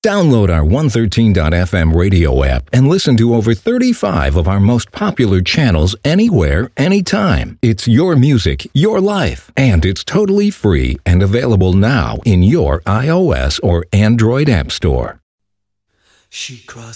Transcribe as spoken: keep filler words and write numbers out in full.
Download our one thirteen dot f m radio app and listen to over thirty-five of our most popular channels anywhere, anytime. It's your music, your life, and it's totally free and available now in your iOS or Android app store. She crossed